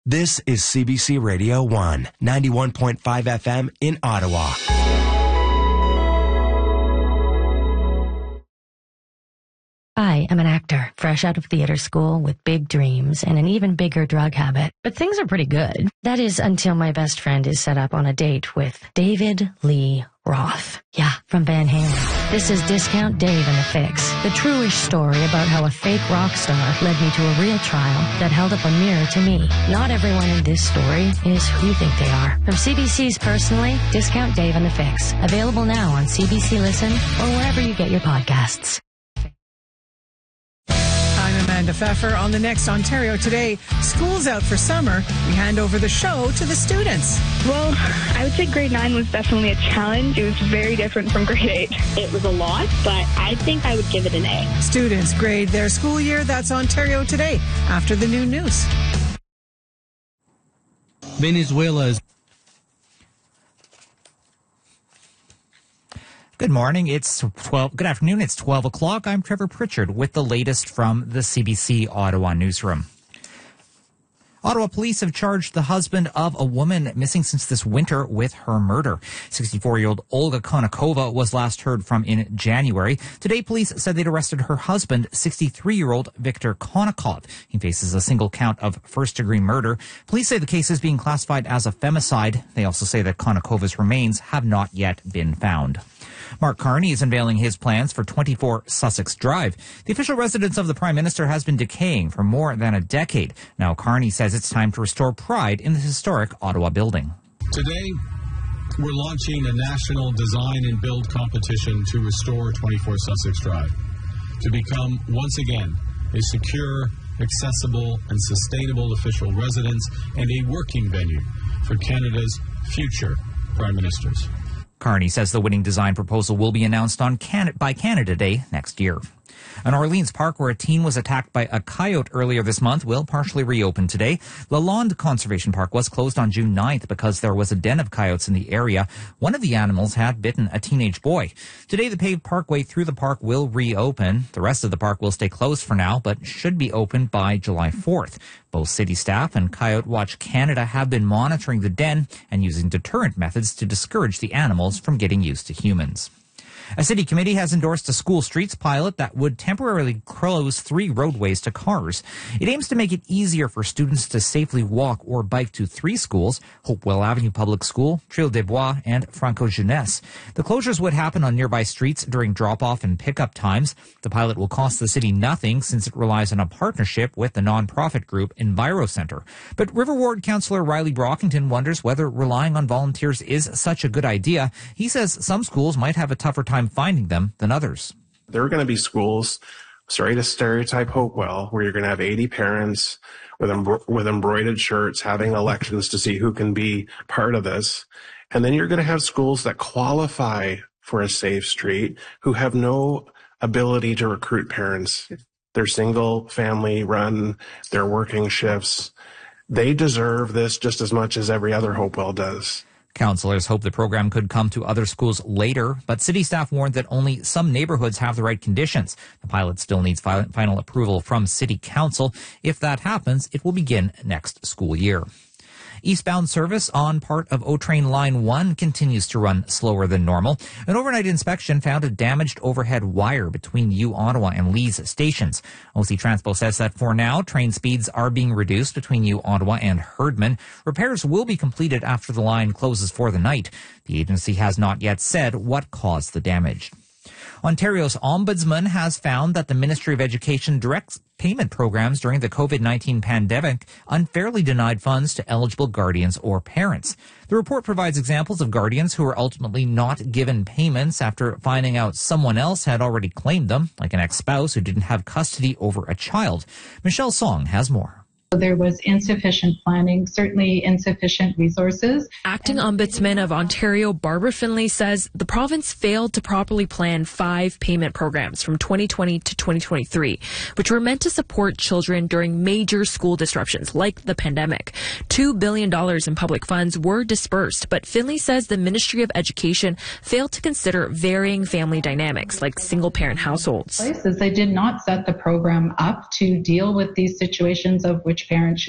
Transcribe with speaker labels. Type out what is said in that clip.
Speaker 1: This is CBC Radio 1, 91.5 FM in Ottawa.
Speaker 2: I am an actor, fresh out of theater school with big dreams and an even bigger drug habit. But things are pretty good. That is until my best friend is set up on a date with David Lee Roth. Yeah, from Van Halen. This is Discount Dave and the Fix, the true-ish story about how a fake rock star led me to a real trial that held up a mirror to me. Not everyone in this story is who you think they are. From CBC's Personally, Discount Dave and the Fix. Available now on CBC Listen or wherever you get your podcasts.
Speaker 3: I'm Amanda Pfeffer. On the next Ontario Today, school's out for summer. We hand over the show to the students.
Speaker 4: Well, I would say grade 9 was definitely a challenge. It was very different from grade 8.
Speaker 5: It was a lot, but I think I would give it an A.
Speaker 3: Students grade their school year. That's Ontario Today after the noon news.
Speaker 6: Venezuela's. Good morning. It's 12. Good afternoon. It's 12 o'clock. I'm Trevor Pritchard with the latest from the CBC Ottawa newsroom. Ottawa police have charged the husband of a woman missing since this winter with her murder. 64-year-old Olga Konakova was last heard from in January. Today, police said they'd arrested her husband, 63-year-old Viktor Konakov. He faces a single count of first-degree murder. Police say the case is being classified as a femicide. They also say that Konakova's remains have not yet been found. Mark Carney is unveiling his plans for 24 Sussex Drive. The official residence of the Prime Minister has been decaying for more than a decade. Now Carney says it's time to restore pride in the historic Ottawa building.
Speaker 7: Today, we're launching a national design and build competition to restore 24 Sussex Drive, to become, once again, a secure, accessible, and sustainable official residence and a working venue for Canada's future Prime Ministers.
Speaker 6: Carney says the winning design proposal will be announced on by Canada Day next year. An Orleans park where a teen was attacked by a coyote earlier this month will partially reopen today. Lalonde Conservation Park was closed on June 9th because there was a den of coyotes in the area. One of the animals had bitten a teenage boy. Today, the paved parkway through the park will reopen. The rest of the park will stay closed for now, but should be open by July 4th. Both city staff and Coyote Watch Canada have been monitoring the den and using deterrent methods to discourage the animals from getting used to humans. A city committee has endorsed a school streets pilot that would temporarily close 3 roadways to cars. It aims to make it easier for students to safely walk or bike to 3 schools, Hopewell Avenue Public School, Trio des Bois, and Franco Jeunesse. The closures would happen on nearby streets during drop-off and pickup times. The pilot will cost the city nothing since it relies on a partnership with the nonprofit group EnviroCenter. But River Ward Councillor Riley Brockington wonders whether relying on volunteers is such a good idea. He says some schools might have a tougher time finding them than others.
Speaker 8: There are going to be schools, sorry to stereotype Hopewell, where you're going to have 80 parents with embroidered shirts having elections to see who can be part of this. And then you're going to have schools that qualify for a safe street who have no ability to recruit parents. They're single family run, they're working shifts. They deserve this just as much as every other Hopewell does.
Speaker 6: Councillors hope the program could come to other schools later, but city staff warned that only some neighborhoods have the right conditions. The pilot still needs final approval from City Council. If that happens, it will begin next school year. Eastbound service on part of O-Train Line 1 continues to run slower than normal. An overnight inspection found a damaged overhead wire between U-Ottawa and Lees stations. OC Transpo says that for now, train speeds are being reduced between U-Ottawa and Herdman. Repairs will be completed after the line closes for the night. The agency has not yet said what caused the damage. Ontario's Ombudsman has found that the Ministry of Education direct payment programs during the COVID-19 pandemic unfairly denied funds to eligible guardians or parents. The report provides examples of guardians who were ultimately not given payments after finding out someone else had already claimed them, like an ex-spouse who didn't have custody over a child. Michelle Song has more.
Speaker 9: There was insufficient planning, certainly insufficient resources.
Speaker 10: Acting Ombudsman of Ontario, Barbara Finlay, says the province failed to properly plan 5 payment programs from 2020 to 2023, which were meant to support children during major school disruptions like the pandemic. $2 billion in public funds were dispersed, but Finlay says the Ministry of Education failed to consider varying family dynamics like single-parent households.
Speaker 9: They did not set the program up to deal with these situations of which parents should